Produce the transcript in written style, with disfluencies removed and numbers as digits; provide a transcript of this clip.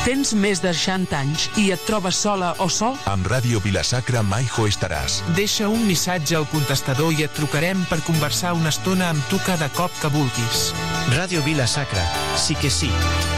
Tens més de 60 anys i et trobes sola o sol? Amb Ràdio Vila-sacra mai ho estaràs. Deixa un missatge al contestador i et trucarem per conversar una estona amb tu cada cop que vulguis. Ràdio Vila-sacra, sí que sí.